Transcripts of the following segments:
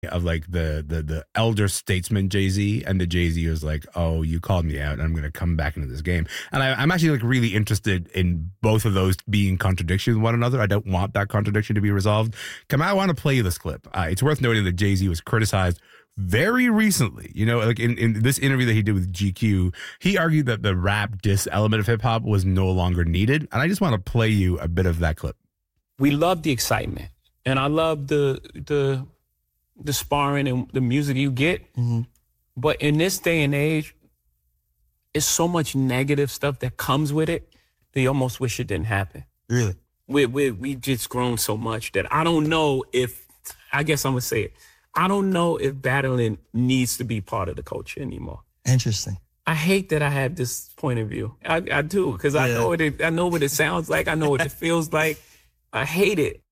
of like the elder statesman Jay-Z, and the Jay-Z was like, oh, you called me out and I'm going to come back into this game. And I'm actually like really interested in both of those being contradictions with one another. I don't want that contradiction to be resolved. I want to play you this clip. It's worth noting that Jay-Z was criticized very recently, like in this interview that he did with GQ, he argued that the rap diss element of hip hop was no longer needed. And I just want to play you a bit of that clip. We love the excitement, and I love the sparring and the music you get. Mm-hmm. But in this day and age, it's so much negative stuff that comes with it that you almost wish it didn't happen. Really? We just grown so much that I don't know if, I guess I'm going to say it, I don't know if battling needs to be part of the culture anymore. Interesting. I hate that I have this point of view. I do, because I know what it sounds like. I know what it feels like. I hate it.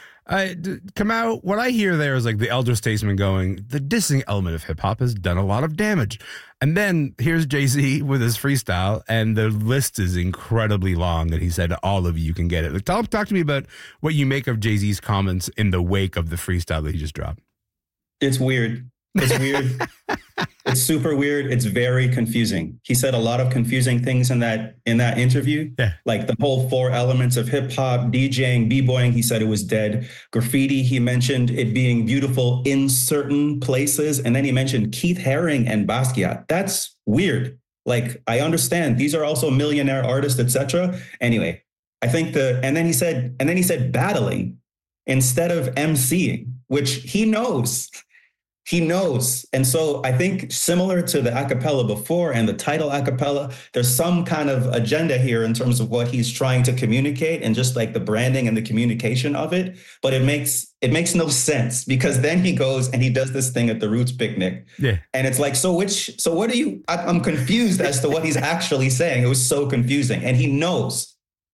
Kamau, what I hear there is like the elder statesman going, the dissing element of hip hop has done a lot of damage. And then here's Jay-Z with his freestyle, and the list is incredibly long that he said, all of you can get it. Like, talk to me about what you make of Jay-Z's comments in the wake of the freestyle that he just dropped. It's weird. It's weird. It's super weird. It's very confusing. He said a lot of confusing things in that interview. Yeah. Like the whole 4 elements of hip hop, DJing, b-boying. He said it was dead. Graffiti. He mentioned it being beautiful in certain places, and then he mentioned Keith Haring and Basquiat. That's weird. Like, I understand these are also millionaire artists, etc. Anyway, I think and then he said battling instead of emceeing, which he knows. He knows. And so I think similar to the acapella before and the title acapella, there's some kind of agenda here in terms of what he's trying to communicate and just like the branding and the communication of it. But it makes no sense, because then he goes and he does this thing at the Roots picnic. Yeah. And it's like, I'm confused as to what he's actually saying. It was so confusing. And he knows.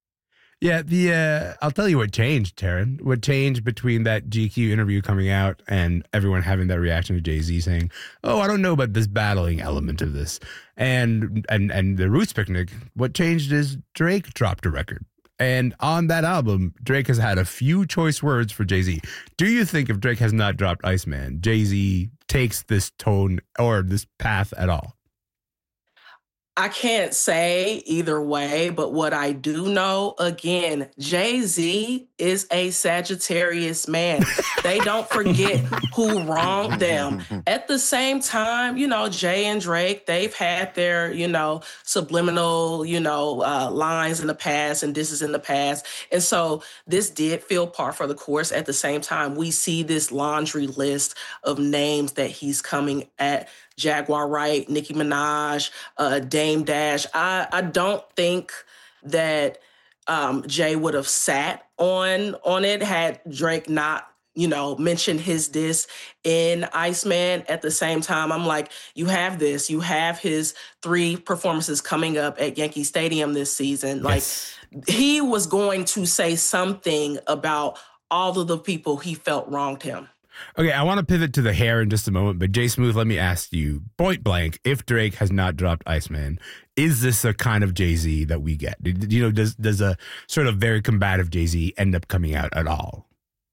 Yeah, I'll tell you what changed, Taryn. What changed between that GQ interview coming out and everyone having that reaction to Jay-Z saying, "Oh, I don't know about this battling element of this," and the Roots picnic. What changed is Drake dropped a record, and on that album, Drake has had a few choice words for Jay-Z. Do you think if Drake has not dropped Iceman, Jay-Z takes this tone or this path at all? I can't say either way, but what I do know, again, Jay-Z is a Sagittarius man. They don't forget who wronged them. At the same time, Jay and Drake, they've had their, subliminal, lines in the past, and this is in the past. And so this did feel par for the course. At the same time, we see this laundry list of names that he's coming at. Jaguar Wright, Nicki Minaj, Dame Dash. I don't think that Jay would have sat on it had Drake not, mentioned his diss in Iceman. At the same time, I'm like, you have his 3 performances coming up at Yankee Stadium this season. Yes. Like, he was going to say something about all of the people he felt wronged him. Okay, I want to pivot to the hair in just a moment, but Jay Smooth, let me ask you, point blank, if Drake has not dropped Iceman, is this a kind of Jay-Z that we get? Does a sort of very combative Jay-Z end up coming out at all?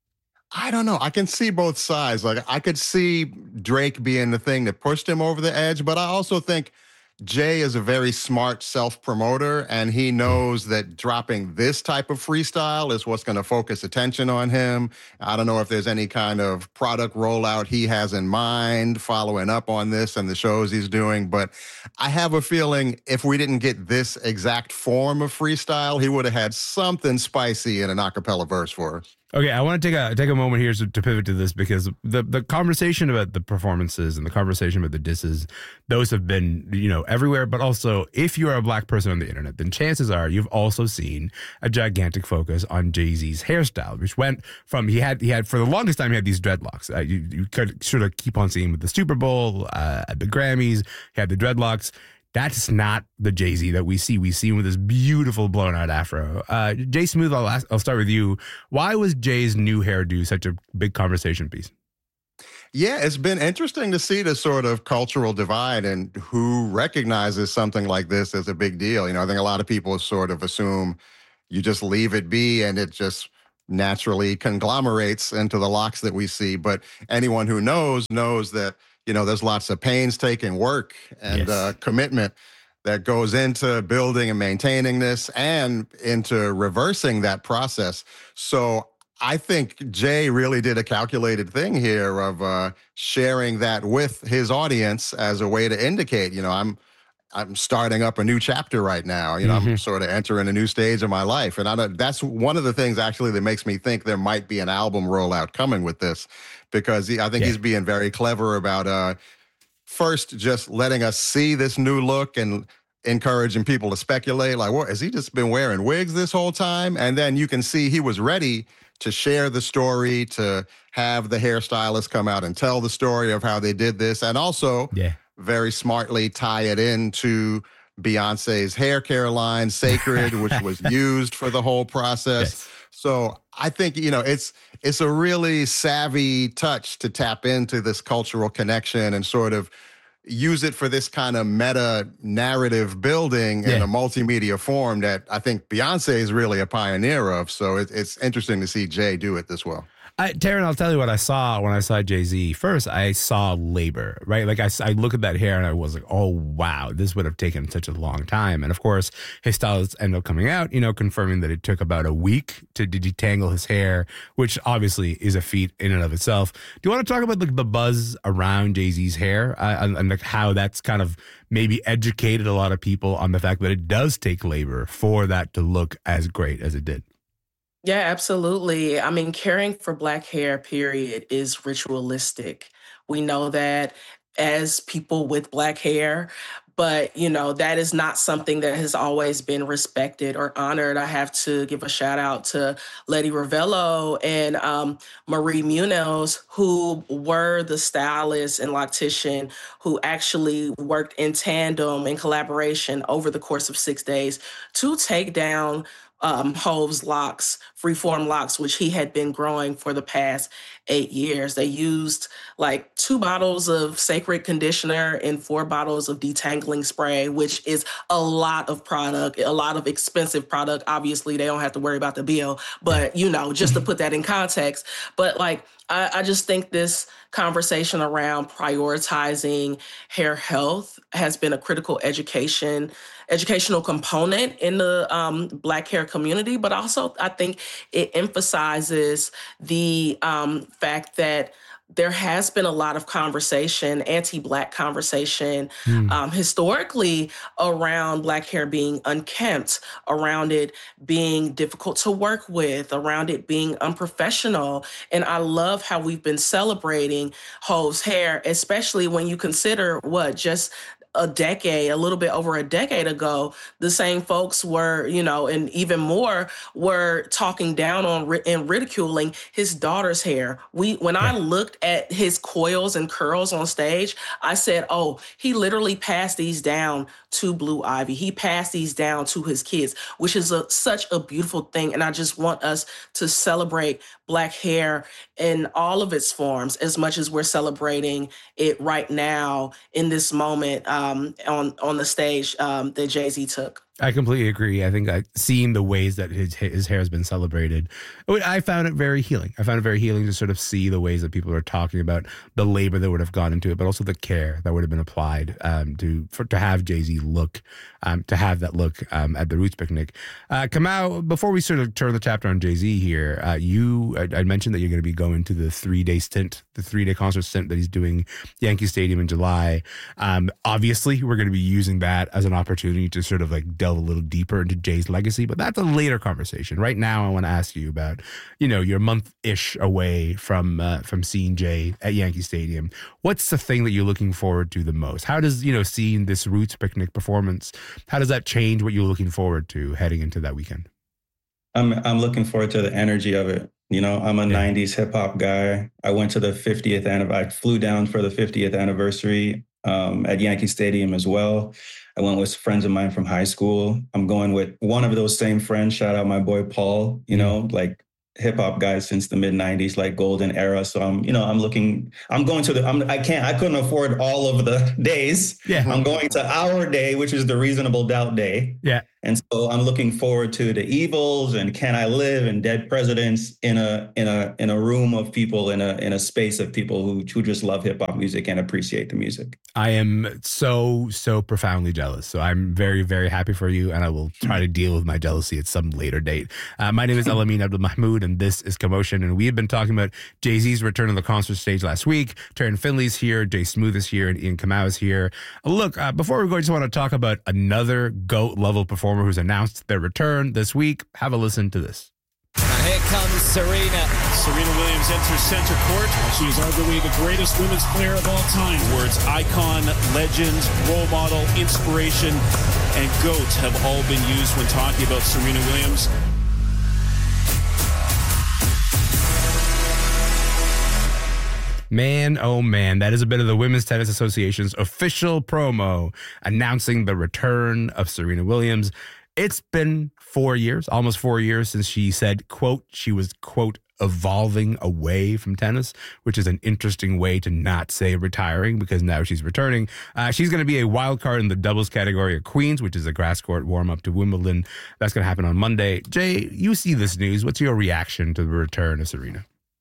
I don't know. I can see both sides. Like, I could see Drake being the thing that pushed him over the edge, but I also think Jay is a very smart self-promoter, and he knows that dropping this type of freestyle is what's going to focus attention on him. I don't know if there's any kind of product rollout he has in mind following up on this and the shows he's doing, but I have a feeling if we didn't get this exact form of freestyle, he would have had something spicy in an a cappella verse for us. Okay, I want to take a moment here to pivot to this, because the conversation about the performances and the conversation about the disses, those have been, everywhere. But also, if you are a black person on the internet, then chances are you've also seen a gigantic focus on Jay-Z's hairstyle, which went from he had for the longest time he had these dreadlocks. You could sort of keep on seeing with the Super Bowl, at the Grammys, he had the dreadlocks. That's not the Jay-Z that we see. We see him with this beautiful blown out afro. Jay Smooth, I'll start with you. Why was Jay's new hairdo such a big conversation piece? Yeah, it's been interesting to see the sort of cultural divide and who recognizes something like this as a big deal. I think a lot of people sort of assume you just leave it be and it just naturally conglomerates into the locks that we see. But anyone who knows that, there's lots of painstaking work and commitment that goes into building and maintaining this and into reversing that process. So I think Jay really did a calculated thing here of sharing that with his audience as a way to indicate, I'm starting up a new chapter right now. I'm sort of entering a new stage of my life. And that's one of the things actually that makes me think there might be an album rollout coming with this, because I think he's being very clever about first just letting us see this new look and encouraging people to speculate, like, what, has he just been wearing wigs this whole time? And then you can see he was ready to share the story, to have the hairstylist come out and tell the story of how they did this, and also very smartly tie it into Beyonce's hair care line, Sacred, which was used for the whole process. Yes. So I think, it's a really savvy touch to tap into this cultural connection and sort of use it for this kind of meta narrative building in a multimedia form that I think Beyonce is really a pioneer of. So it's interesting to see Jay do it this well. Taryn, I'll tell you what I saw when I saw Jay-Z. First, I saw labor, right? Like I look at that hair and I was like, oh, wow, this would have taken such a long time. And of course, his stylist ended up coming out, confirming that it took about a week to detangle his hair, which obviously is a feat in and of itself. Do you want to talk about the buzz around Jay-Z's hair and how that's kind of maybe educated a lot of people on the fact that it does take labor for that to look as great as it did? Yeah, absolutely. I mean, caring for Black hair, period, is ritualistic. We know that as people with Black hair, but, that is not something that has always been respected or honored. I have to give a shout out to Letty Ravello and Marie Munoz, who were the stylist and loctician who actually worked in tandem and collaboration over the course of 6 days to take down Hov's locks, freeform locks, which he had been growing for the past 8 years. They used like 2 bottles of Sacred conditioner and 4 bottles of detangling spray, which is a lot of product, a lot of expensive product. Obviously, they don't have to worry about the bill, but just to put that in context. But I just think this conversation around prioritizing hair health has been a critical educational component in the Black hair community, but also I think it emphasizes the fact that there has been a lot of conversation, anti-Black conversation, historically around Black hair being unkempt, around it being difficult to work with, around it being unprofessional. And I love how we've been celebrating Hov's hair, especially when you consider just a little bit over a decade ago, the same folks were, and even more were talking down on and ridiculing his daughter's hair. When I looked at his coils and curls on stage, I said, oh, he literally passed these down to Blue Ivy. He passed these down to his kids, which is such a beautiful thing. And I just want us to celebrate Black hair in all of its forms as much as we're celebrating it right now in this moment on the stage that Jay-Z took. I completely agree. I think seeing the ways that his hair has been celebrated, I found it very healing. I found it very healing to sort of see the ways that people are talking about the labor that would have gone into it, but also the care that would have been applied to have Jay-Z look, to have that look at the Roots Picnic. Kamau, before we sort of turn the chapter on Jay-Z here, I mentioned that you're going to be going to the 3-day concert stint that he's doing Yankee Stadium in July. Obviously, we're going to be using that as an opportunity to sort of delve a little deeper into Jay's legacy, but that's a later conversation. Right now, I want to ask you about, you're a month-ish away from seeing Jay at Yankee Stadium. What's the thing that you're looking forward to the most? How does, seeing this Roots Picnic performance, how does that change what you're looking forward to heading into that weekend? I'm looking forward to the energy of it. I'm a 90s hip hop guy. I went to the 50th anniversary. I flew down for the 50th anniversary at Yankee Stadium as well. I went with friends of mine from high school. I'm going with one of those same friends. Shout out my boy Paul, hip hop guys since the mid 90s, like golden era. So I couldn't afford all of the days. Yeah. I'm going to our day, which is the Reasonable Doubt day. Yeah. And so I'm looking forward to the Evils and Can I Live and Dead Presidents in a room of people, in a space of people who just love hip hop music and appreciate the music. I am so profoundly jealous. So I'm very, very happy for you, and I will try to deal with my jealousy at some later date. My name is Elamin Abdelmahmoud, and this is Commotion. And we have been talking about Jay-Z's return on the concert stage last week. Taryn Finley's here, Jay Smooth is here, and Ian Kamau is here. Look, before we go, I just want to talk about another GOAT level performer who's announced their return this week. Have a listen to this. Here comes Serena. Serena Williams enters center court. She is arguably the greatest women's player of all time. Words icon, legend, role model, inspiration, and GOAT have all been used when talking about Serena Williams. Man, oh man, that is a bit of the Women's Tennis Association's official promo announcing the return of Serena Williams. It's been 4 years, almost 4 years since she said, quote, she was, quote, evolving away from tennis, which is an interesting way to not say retiring because now she's returning. She's going to be a wild card in the doubles category of Queens, which is a grass court warm up to Wimbledon. That's going to happen on Monday. Jay, you see this news. What's your reaction to the return of Serena?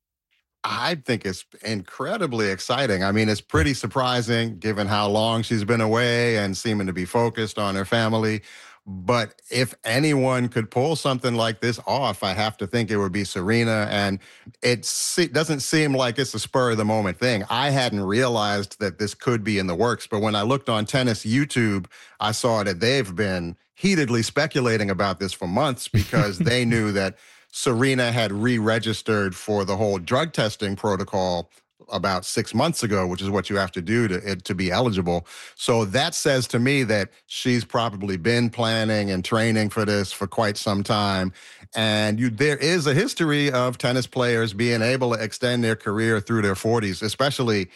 I think it's incredibly exciting. I mean, it's pretty surprising given how long she's been away and seeming to be focused on her family. But if anyone could pull something like this off, I have to think it would be Serena. And it doesn't seem like it's a spur of the moment thing. I hadn't realized that this could be in the works. But when I looked on tennis YouTube, I saw that they've been heatedly speculating about this for months because they knew that Serena had re-registered for the whole drug testing protocol about 6 months ago, which is what you have to do to be eligible. So that says to me that she's probably been planning and training for this for quite some time. And there is a history of tennis players being able to extend their career through their 40s, especially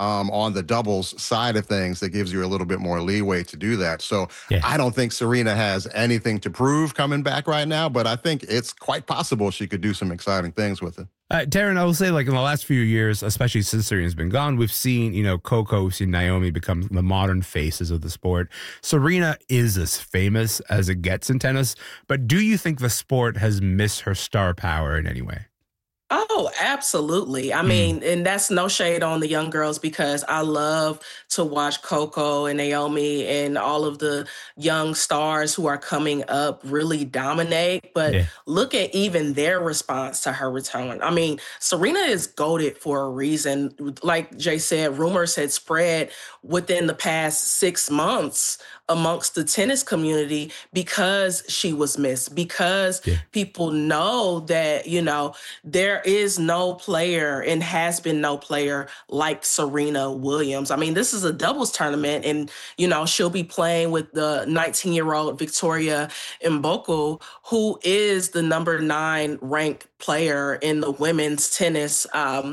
on the doubles side of things. That gives you a little bit more leeway to do that. So yeah. I don't think Serena has anything to prove coming back right now, but I think it's quite possible she could do some exciting things with it. Taryn, I will say, like, in the last few years, especially since Serena's been gone, we've seen, Coco, we've seen Naomi become the modern faces of the sport. Serena is as famous as it gets in tennis, but do you think the sport has missed her star power in any way? Oh, absolutely. I mean, and that's no shade on the young girls because I love to watch Coco and Naomi and all of the young stars who are coming up really dominate. But look at even their response to her return. I mean, Serena is goated for a reason. Like Jay said, rumors had spread within the past 6 months amongst the tennis community because she was missed, because people know that, there is no player and has been no player like Serena Williams. I mean, this is a doubles tournament and, she'll be playing with the 19-year-old Victoria Mboko, who is the number 9 ranked player in the women's tennis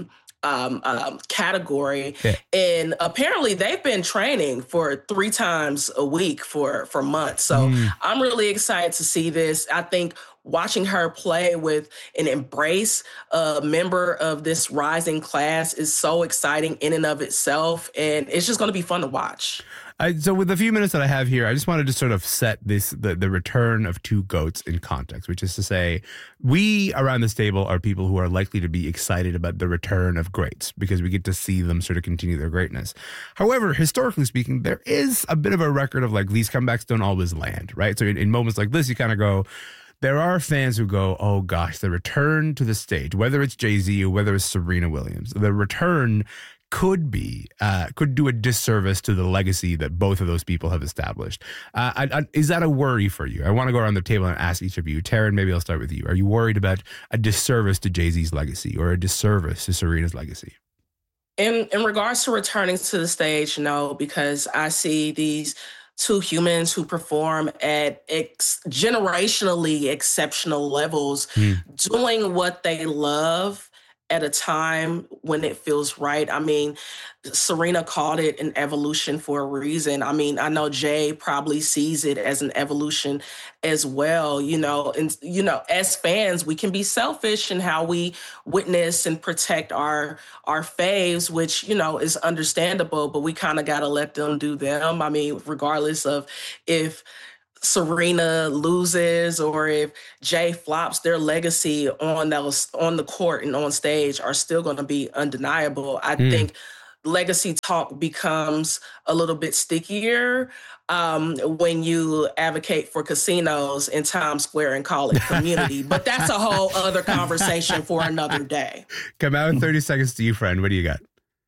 category. And apparently they've been training for 3 times a week for months. So I'm really excited to see this. I think watching her play with and embrace a member of this rising class is so exciting in and of itself. And it's just going to be fun to watch. So with the few minutes that I have here, I just wanted to sort of set the return of 2 GOATs in context, which is to say we around this table are people who are likely to be excited about the return of greats because we get to see them sort of continue their greatness. However, historically speaking, there is a bit of a record of like these comebacks don't always land, right? So in moments like this, you kind of go, there are fans who go, oh gosh, the return to the stage, whether it's Jay-Z or whether it's Serena Williams, the return could do a disservice to the legacy that both of those people have established. Is that a worry for you? I want to go around the table and ask each of you. Taryn, maybe I'll start with you. Are you worried about a disservice to Jay-Z's legacy or a disservice to Serena's legacy? In regards to returning to the stage, no, because I see these 2 humans who perform at generationally exceptional levels, doing what they love at a time when it feels right. I mean, Serena called it an evolution for a reason. I mean, I know Jay probably sees it as an evolution as well, and, as fans, we can be selfish in how we witness and protect our faves, which, is understandable, but we kind of got to let them do them. I mean, regardless of if Serena loses or if Jay flops, their legacy on the court and on stage are still going to be undeniable. I think legacy talk becomes a little bit stickier when you advocate for casinos in Times Square and call it community. But that's a whole other conversation for another day. Come out in 30 seconds to you, friend. What do you got?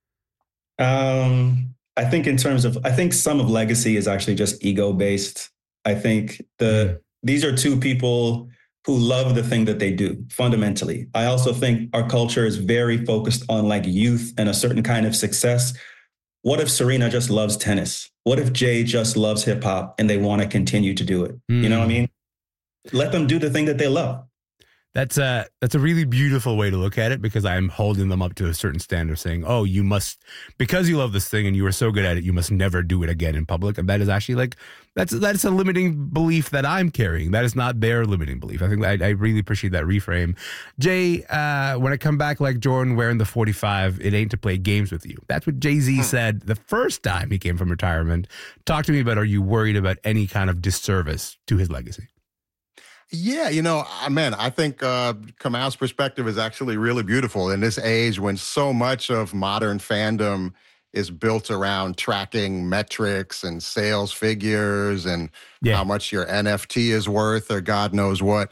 I think some of legacy is actually just ego-based. I think these are two people who love the thing that they do fundamentally. I also think our culture is very focused on like youth and a certain kind of success. What if Serena just loves tennis? What if Jay just loves hip hop and they want to continue to do it? You know what I mean? Let them do the thing that they love. That's a really beautiful way to look at it, because I'm holding them up to a certain standard, saying, oh, you must, because you love this thing and you are so good at it, you must never do it again in public. And that is actually like, that's a limiting belief that I'm carrying. That is not their limiting belief. I think I really appreciate that reframe. Jay, when I come back like Jordan wearing the 45, it ain't to play games with you. That's what Jay-Z said the first time he came from retirement. Talk to me about, are you worried about any kind of disservice to his legacy? Yeah, man, I think Kamal's perspective is actually really beautiful in this age when so much of modern fandom is built around tracking metrics and sales figures and how much your NFT is worth or God knows what.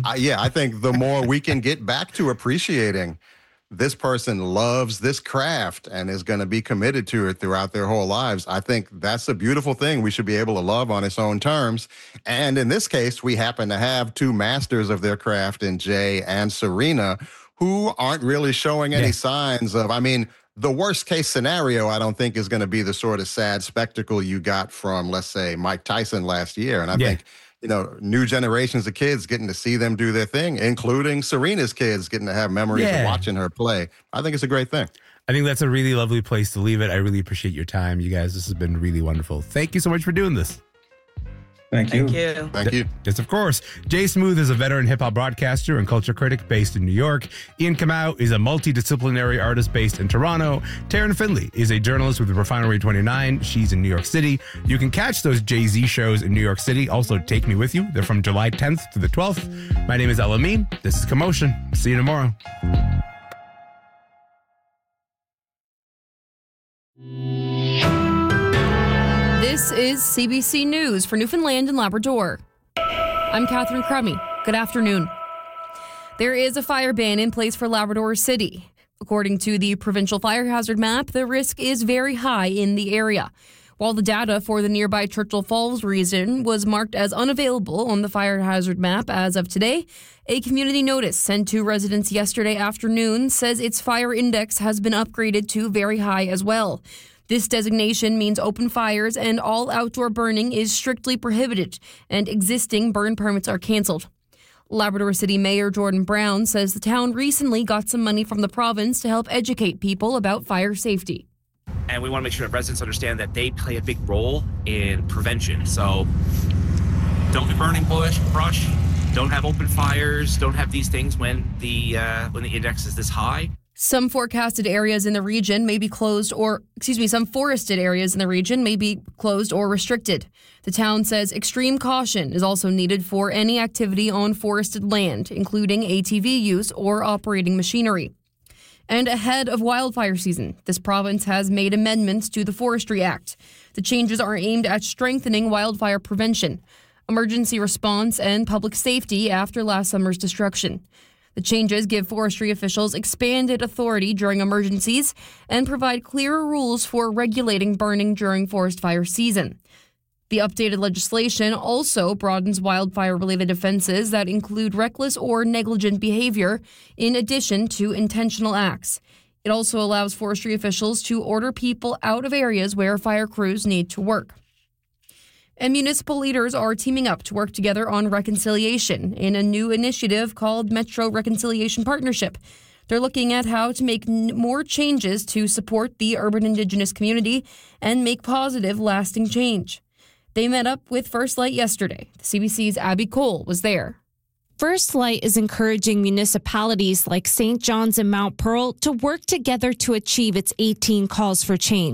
I think the more we can get back to appreciating this person loves this craft and is going to be committed to it throughout their whole lives, I think that's a beautiful thing we should be able to love on its own terms. And in this case, we happen to have two masters of their craft in Jay and Serena, who aren't really showing any signs of, the worst case scenario, I don't think, is going to be the sort of sad spectacle you got from, let's say, Mike Tyson last year. And I think, new generations of kids getting to see them do their thing, including Serena's kids getting to have memories of watching her play. I think it's a great thing. I think that's a really lovely place to leave it. I really appreciate your time, you guys. This has been really wonderful. Thank you so much for doing this. Thank you. Thank you. Yes, of course. Jay Smooth is a veteran hip-hop broadcaster and culture critic based in New York. Ian Kamau is a multidisciplinary artist based in Toronto. Taryn Finley is a journalist with Refinery 29. She's in New York City. You can catch those Jay-Z shows in New York City. Also, Take Me With You. They're from July 10th to the 12th. My name is Elamine. This is Commotion. See you tomorrow. This is CBC News for Newfoundland and Labrador. I'm Catherine Crummy. Good afternoon. There is a fire ban in place for Labrador City. According to the provincial fire hazard map, the risk is very high in the area. While the data for the nearby Churchill Falls region was marked as unavailable on the fire hazard map as of today, a community notice sent to residents yesterday afternoon says its fire index has been upgraded to very high as well. This designation means open fires and all outdoor burning is strictly prohibited, and existing burn permits are canceled. Labrador City Mayor Jordan Brown says the town recently got some money from the province to help educate people about fire safety. And we want to make sure that residents understand that they play a big role in prevention. So don't be burning brush, don't have open fires, don't have these things when the index is this high. Some forested areas in the region may be closed or restricted. The town says extreme caution is also needed for any activity on forested land, including ATV use or operating machinery. And ahead of wildfire season, this province has made amendments to the Forestry Act. The changes are aimed at strengthening wildfire prevention, emergency response, and public safety after last summer's destruction. The changes give forestry officials expanded authority during emergencies and provide clearer rules for regulating burning during forest fire season. The updated legislation also broadens wildfire-related offenses that include reckless or negligent behavior, in addition to intentional acts. It also allows forestry officials to order people out of areas where fire crews need to work. And municipal leaders are teaming up to work together on reconciliation in a new initiative called Metro Reconciliation Partnership. They're looking at how to make more changes to support the urban Indigenous community and make positive, lasting change. They met up with First Light yesterday. The CBC's Abby Cole was there. First Light is encouraging municipalities like St. John's and Mount Pearl to work together to achieve its 18 calls for change.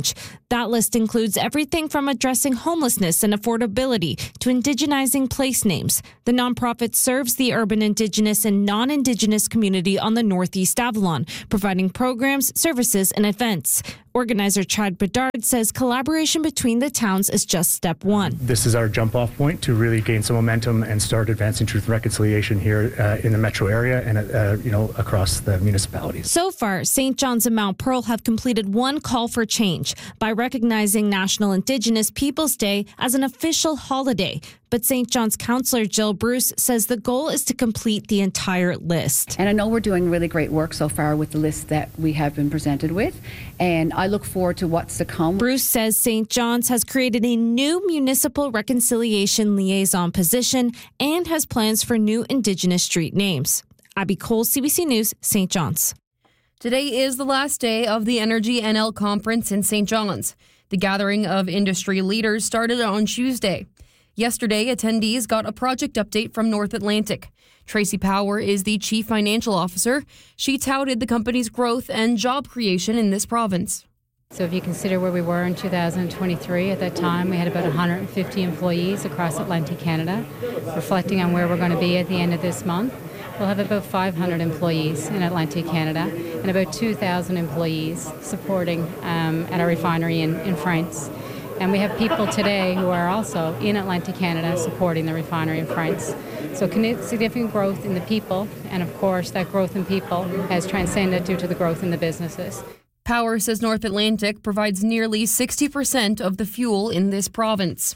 That list includes everything from addressing homelessness and affordability to indigenizing place names. The nonprofit serves the urban Indigenous and non-Indigenous community on the Northeast Avalon, providing programs, services, and events. Organizer Chad Bedard says collaboration between the towns is just step one. This is our jump-off point to really gain some momentum and start advancing truth and reconciliation here in the metro area and across the municipalities. So far, St. John's and Mount Pearl have completed one call for change by recognizing National Indigenous Peoples Day as an official holiday. But St. John's councillor Jill Bruce says the goal is to complete the entire list. And I know we're doing really great work so far with the list that we have been presented with, and I look forward to what's to come. Bruce says St. John's has created a new municipal reconciliation liaison position and has plans for new Indigenous street names. Abby Cole, CBC News, St. John's. Today is the last day of the Energy NL conference in St. John's. The gathering of industry leaders started on Tuesday. Yesterday, attendees got a project update from North Atlantic. Tracy Power is the chief financial officer. She touted the company's growth and job creation in this province. So if you consider where we were in 2023, at that time we had about 150 employees across Atlantic Canada. Reflecting on where we're going to be at the end of this month, we'll have about 500 employees in Atlantic Canada and about 2,000 employees supporting at our refinery in France. And we have people today who are also in Atlantic Canada supporting the refinery in France. So significant growth in the people, and of course that growth in people has transcended due to the growth in the businesses. Power says North Atlantic provides nearly 60% of the fuel in this province.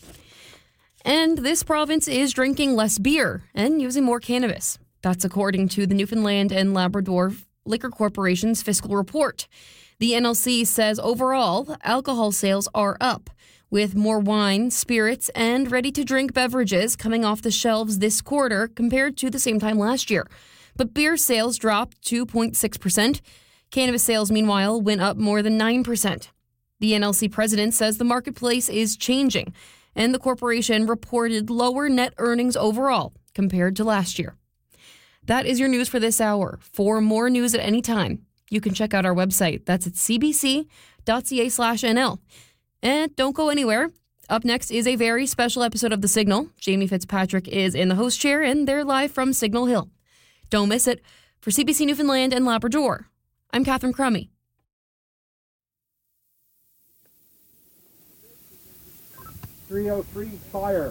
And this province is drinking less beer and using more cannabis. That's according to the Newfoundland and Labrador Liquor Corporation's fiscal report. The NLC says overall, alcohol sales are up, with more wine, spirits, and ready-to-drink beverages coming off the shelves this quarter compared to the same time last year. But beer sales dropped 2.6%. Cannabis sales, meanwhile, went up more than 9%. The NLC president says the marketplace is changing, and the corporation reported lower net earnings overall compared to last year. That is your news for this hour. For more news at any time, you can check out our website. That's at cbc.ca/NL. And don't go anywhere. Up next is a very special episode of The Signal. Jamie Fitzpatrick is in the host chair, and they're live from Signal Hill. Don't miss it. For CBC Newfoundland and Labrador, I'm Catherine Crummy. .303 fire.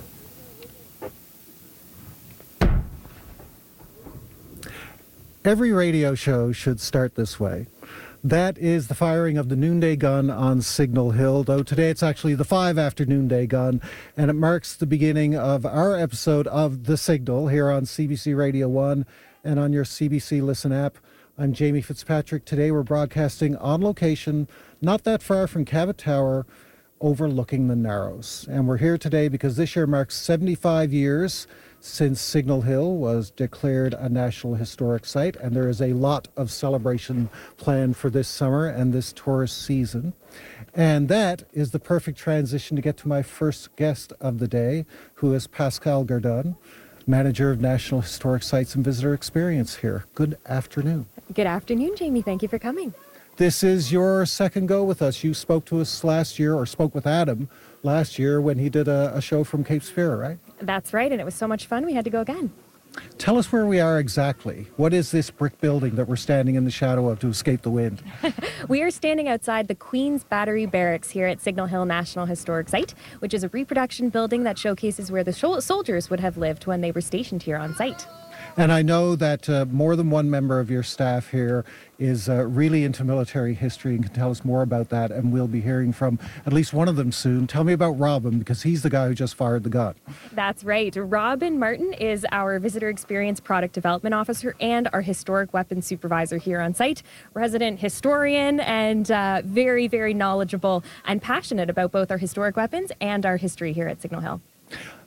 Every radio show should start this way. That is the firing of the noonday gun on Signal Hill, though today it's actually the 5 after noonday gun, and it marks the beginning of our episode of The Signal here on CBC Radio 1 and on your CBC Listen app. I'm Jamie Fitzpatrick. Today we're broadcasting on location, not that far from Cabot Tower, overlooking the Narrows. And we're here today because this year marks 75 years since Signal Hill was declared a National Historic Site, and there is a lot of celebration planned for this summer and this tourist season. And that is the perfect transition to get to my first guest of the day, who is Pascal Gardon, Manager of National Historic Sites and Visitor Experience here. Good afternoon. Good afternoon, Jamie. Thank you for coming. This is your second go with us. You spoke to us last year, or spoke with Adam last year when he did a show from Cape Spear, right? That's right, and it was so much fun, we had to go again. Tell us where we are exactly. What is this brick building that we're standing in the shadow of to escape the wind? We are standing outside the Queen's Battery Barracks here at Signal Hill National Historic Site, which is a reproduction building that showcases where the soldiers would have lived when they were stationed here on site. And I know that more than one member of your staff here is really into military history and can tell us more about that, and we'll be hearing from at least one of them soon. Tell me about Robin, because he's the guy who just fired the gun. That's right. Robin Martin is our Visitor Experience Product Development Officer and our Historic Weapons Supervisor here on site. Resident historian and very, very knowledgeable and passionate about both our historic weapons and our history here at Signal Hill.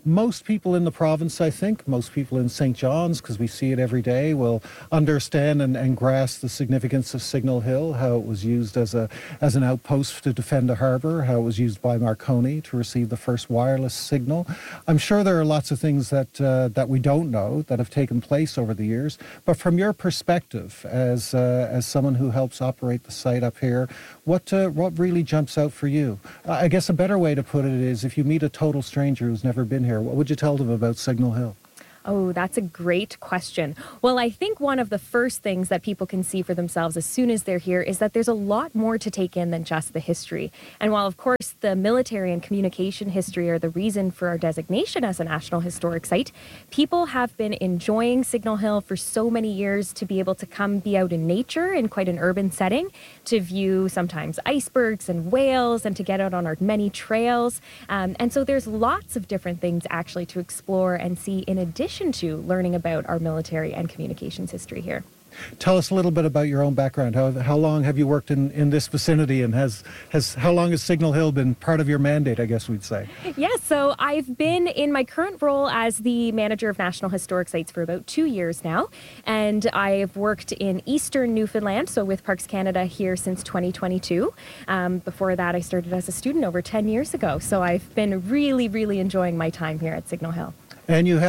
most people in the province, I think, most people in St. John's, because we see it every day, will understand and grasp the significance of Signal Hill, how it was used as an outpost to defend a harbour, how it was used by Marconi to receive the first wireless signal. I'm sure there are lots of things that we don't know that have taken place over the years, but from your perspective as someone who helps operate the site up here, what really jumps out for you? I guess a better way to put it is, if you meet a total stranger who's never been here, what would you tell them about Signal Hill? Oh, that's a great question. Well, I think one of the first things that people can see for themselves as soon as they're here is that there's a lot more to take in than just the history. And while, of course, the military and communication history are the reason for our designation as a National Historic Site, people have been enjoying Signal Hill for so many years to be able to come be out in nature in quite an urban setting, to view sometimes icebergs and whales, and to get out on our many trails. And so there's lots of different things actually to explore and see in addition to learning about our military and communications history here. Tell us a little bit about your own background. How long have you worked in this vicinity, and how long has Signal Hill been part of your mandate, I guess we'd say? Yes, so I've been in my current role as the manager of National Historic Sites for about 2 years now, and I've worked in Eastern Newfoundland, so with Parks Canada here since 2022. Before that, I started as a student over 10 years ago, so I've been really, really enjoying my time here at Signal Hill. And you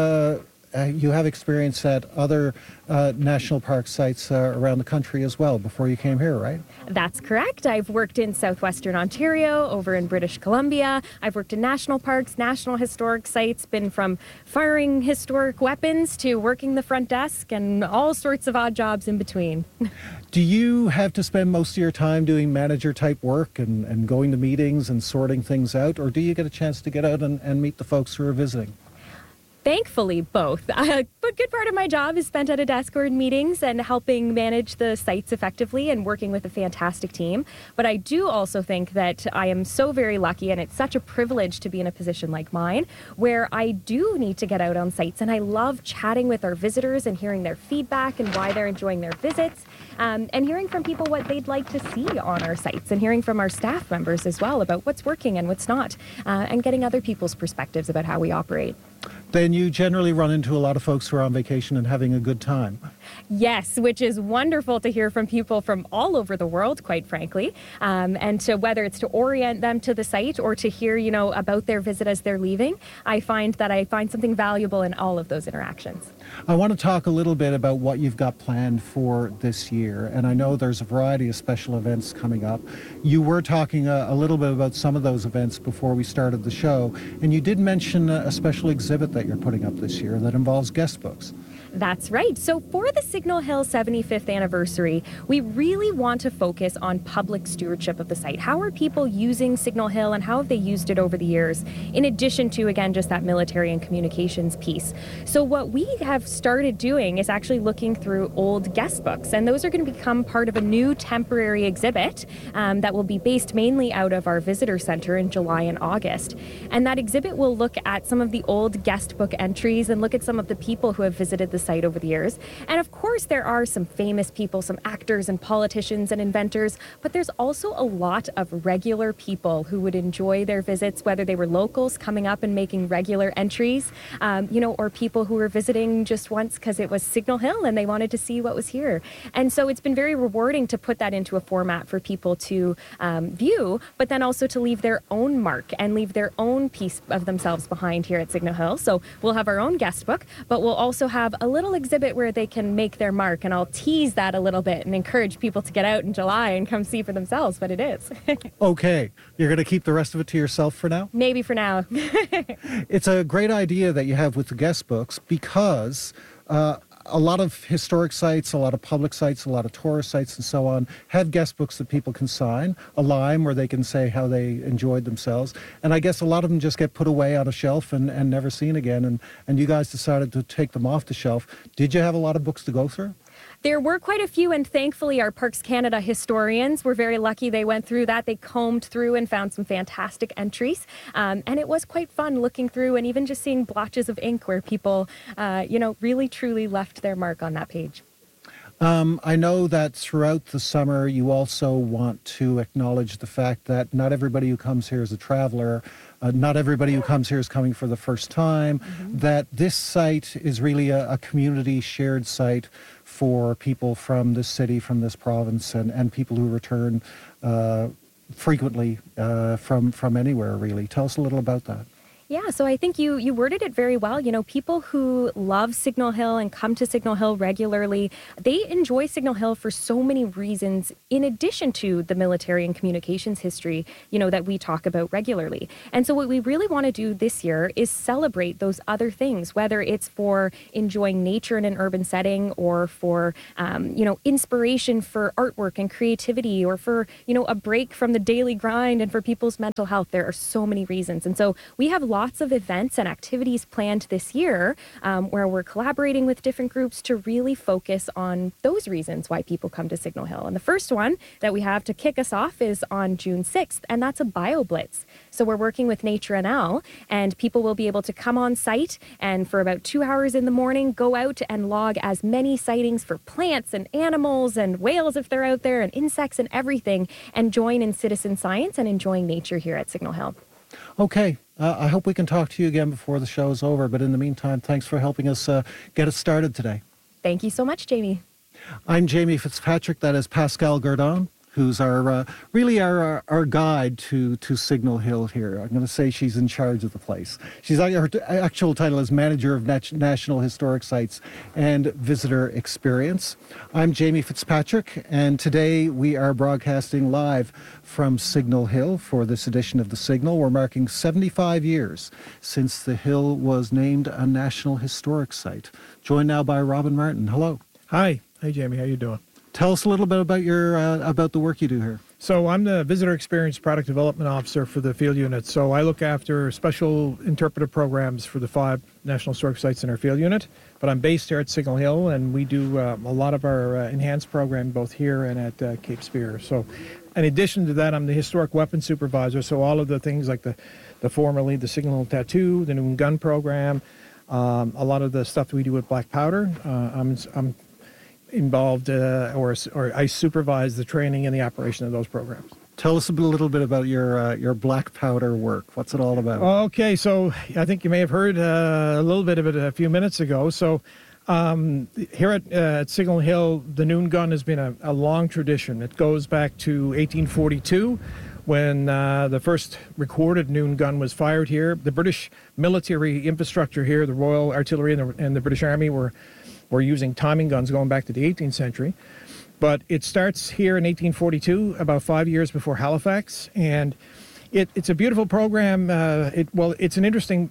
have experience at other national park sites around the country as well before you came here, right? That's correct. I've worked in southwestern Ontario, over in British Columbia. I've worked in national parks, national historic sites, been from firing historic weapons to working the front desk and all sorts of odd jobs in between. Do you have to spend most of your time doing manager-type work and going to meetings and sorting things out, or do you get a chance to get out and meet the folks who are visiting? Thankfully, both. But a good part of my job is spent at a desk or in meetings and helping manage the sites effectively and working with a fantastic team. But I do also think that I am so very lucky, and it's such a privilege to be in a position like mine, where I do need to get out on sites, and I love chatting with our visitors and hearing their feedback and why they're enjoying their visits, and hearing from people what they'd like to see on our sites, and hearing from our staff members as well about what's working and what's not, and getting other people's perspectives about how we operate. Then you generally run into a lot of folks who are on vacation and having a good time. Yes, which is wonderful to hear from people from all over the world, quite frankly. And so whether it's to orient them to the site or to hear, about their visit as they're leaving, I find something valuable in all of those interactions. I want to talk a little bit about what you've got planned for this year. And I know there's a variety of special events coming up. You were talking a little bit about some of those events before we started the show. And you did mention a special exhibit that you're putting up this year that involves guest books. That's right. So for the Signal Hill 75th anniversary, we really want to focus on public stewardship of the site. How are people using Signal Hill and how have they used it over the years, in addition to, again, just that military and communications piece? So what we have started doing is actually looking through old guest books, and those are going to become part of a new temporary exhibit that will be based mainly out of our visitor center in July and August. And that exhibit will look at some of the old guest book entries and look at some of the people who have visited the site over the years. And of course, there are some famous people, some actors and politicians and inventors, but there's also a lot of regular people who would enjoy their visits, whether they were locals coming up and making regular entries, or people who were visiting just once because it was Signal Hill and they wanted to see what was here. And so it's been very rewarding to put that into a format for people to view, but then also to leave their own mark and leave their own piece of themselves behind here at Signal Hill. So we'll have our own guest book, but we'll also have a little exhibit where they can make their mark, and I'll tease that a little bit and encourage people to get out in July and come see for themselves what it is. Okay, you're going to keep the rest of it to yourself for now? Maybe for now. It's a great idea that you have with the guest books, because a lot of historic sites, a lot of public sites, a lot of tourist sites and so on have guest books that people can sign, a lime where they can say how they enjoyed themselves. And I guess a lot of them just get put away on a shelf and never seen again. And you guys decided to take them off the shelf. Did you have a lot of books to go through? There were quite a few, and thankfully our Parks Canada historians were very lucky. They went through that. They combed through and found some fantastic entries. And it was quite fun looking through and even just seeing blotches of ink where people, really truly left their mark on that page. I know that throughout the summer, you also want to acknowledge the fact that not everybody who comes here is a traveler. Not everybody who comes here is coming for the first time. That this site is really a community shared site for people from this city, from this province, and people who return frequently from anywhere, really. Tell us a little about that. Yeah, so I think you worded it very well. You know, people who love Signal Hill and come to Signal Hill regularly, they enjoy Signal Hill for so many reasons, in addition to the military and communications history, you know, that we talk about regularly. And so what we really want to do this year is celebrate those other things, whether it's for enjoying nature in an urban setting or for, you know, inspiration for artwork and creativity, or for, you know, a break from the daily grind and for people's mental health. There are so many reasons. And so we have lots of events and activities planned this year where we're collaborating with different groups to really focus on those reasons why people come to Signal Hill. And the first one that we have to kick us off is on June 6th, and that's a BioBlitz. So we're working with Nature NL, and people will be able to come on site and for about 2 hours in the morning, go out and log as many sightings for plants and animals and whales if they're out there, and insects and everything, and join in citizen science and enjoying nature here at Signal Hill. Okay. I hope we can talk to you again before the show is over. But in the meantime, thanks for helping us get us started today. Thank you so much, Jamie. I'm Jamie Fitzpatrick. That is Pascal Gardon, who's our really our guide to Signal Hill here. I'm going to say she's in charge of the place. Her actual title is Manager of National Historic Sites and Visitor Experience. I'm Jamie Fitzpatrick, and today we are broadcasting live from Signal Hill for this edition of The Signal. We're marking 75 years since the hill was named a National Historic Site. Joined now by Robin Martin. Hello. Hi. Hey, Jamie. How you doing? Tell us a little bit about about the work you do here. So I'm the Visitor Experience Product Development Officer for the field unit. So I look after special interpretive programs for the 5 National Historic Sites in our field unit. But I'm based here at Signal Hill, and we do a lot of our enhanced program both here and at Cape Spear. So in addition to that, I'm the Historic Weapons Supervisor. So all of the things like the formerly the Signal Hill Tattoo, the New Gun Program, a lot of the stuff that we do with black powder. I'm involved or I supervise the training and the operation of those programs. Tell us a little bit about your black powder work. What's it all about? Okay, so I think you may have heard a little bit of it a few minutes ago. So here at Signal Hill, the Noon Gun has been a long tradition. It goes back to 1842 when the first recorded Noon Gun was fired here. The British military infrastructure here, the Royal Artillery and the British Army were using timing guns going back to the 18th century. But it starts here in 1842, about 5 years before Halifax. And it's a beautiful program. It's an interesting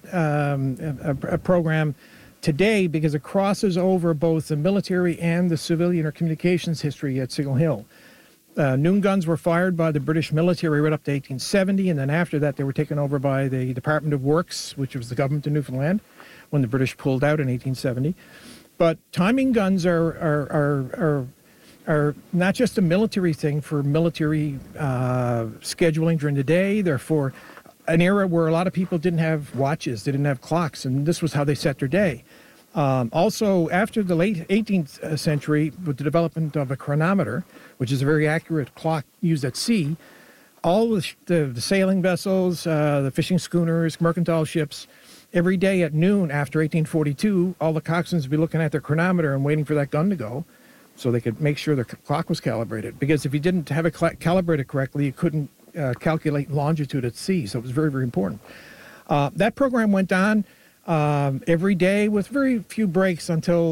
a program today because it crosses over both the military and the civilian or communications history at Signal Hill. Noon guns were fired by the British military right up to 1870, and then after that they were taken over by the Department of Works, which was the government of Newfoundland, when the British pulled out in 1870. But timing guns are not just a military thing for military scheduling during the day. They're for an era where a lot of people didn't have watches, they didn't have clocks, and this was how they set their day. Also, after the late 18th century, with the development of a chronometer, which is a very accurate clock used at sea, all the sailing vessels, the fishing schooners, mercantile ships, every day at noon after 1842, all the coxswains would be looking at their chronometer and waiting for that gun to go so they could make sure their clock was calibrated. Because if you didn't have it calibrated correctly, you couldn't calculate longitude at sea. So it was very, very important. That program went on every day with very few breaks until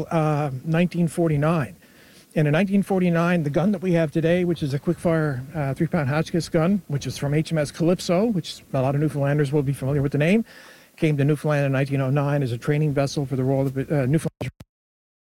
1949. And in 1949, the gun that we have today, which is a quick-fire 3-pound Hotchkiss gun, which is from HMS Calypso, which a lot of Newfoundlanders will be familiar with the name, came to Newfoundland in 1909 as a training vessel for the Royal Newfoundland